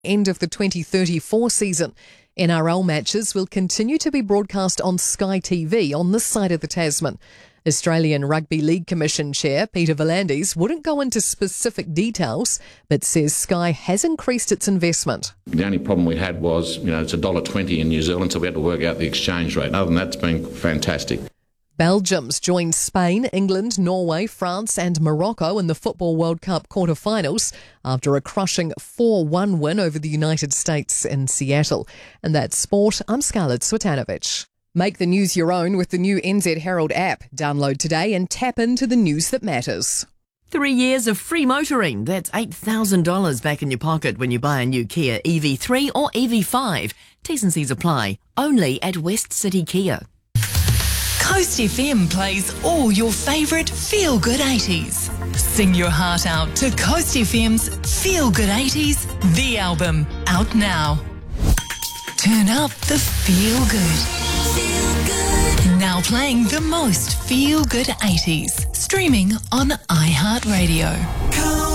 end of the 2034 season. NRL matches will continue to be broadcast on Sky TV on this side of the Tasman. Australian Rugby League Commission Chair Peter V'landys wouldn't go into specific details, but says Sky has increased its investment. The only problem we had was, it's $1.20 in New Zealand, so we had to work out the exchange rate. Other than that, it's been fantastic. Belgium's joined Spain, England, Norway, France and Morocco in the Football World Cup quarterfinals after a crushing 4-1 win over the United States in Seattle. And that's sport. I'm Scarlett Swetanovic. Make the news your own with the new NZ Herald app. Download today and tap into the news that matters. 3 years of free motoring. That's $8,000 back in your pocket when you buy a new Kia EV3 or EV5. T's and C's apply. Only at West City Kia. Coast FM plays all your favourite feel-good 80s. Sing your heart out to Coast FM's Feel Good 80s, the album, out now. Turn up the feel-good. Now playing the most feel-good 80s. Streaming on iHeartRadio.